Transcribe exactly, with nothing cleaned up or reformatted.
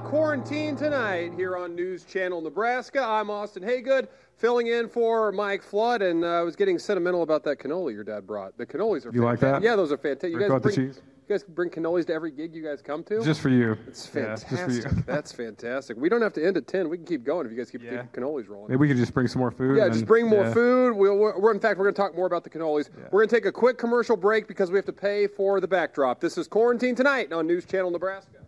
Quarantine Tonight here on News Channel Nebraska. I'm Austin Haygood, filling in for Mike Flood, and uh, I was getting sentimental about that cannoli your dad brought. The cannolis are You like fantastic. that? Yeah, those are fantastic. You Rick guys out the bring, cheese? you guys bring cannolis to every gig you guys come to? Just for you. It's Yeah, fantastic. just for you. That's fantastic. We don't have to end at ten. We can keep going if you guys keep Yeah. keep cannolis rolling. Maybe we could just bring some more food. Yeah, and just then- bring more yeah. food. We'll, we're, we're- in fact, we're going to talk more about the cannolis. Yeah. We're going to take a quick commercial break because we have to pay for the backdrop. This is Quarantine Tonight on News Channel Nebraska.